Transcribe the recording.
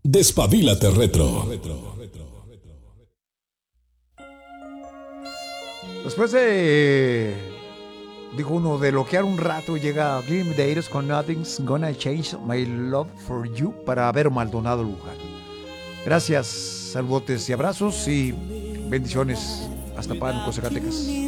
Despabilate Retro. Después de, dijo uno, de loquear un rato, llega Glim Medeiros con Nothing's Gonna Change My Love for You para Vero Maldonado Luján. Gracias, saludotes y abrazos y bendiciones hasta Pánuco, Zacatecas.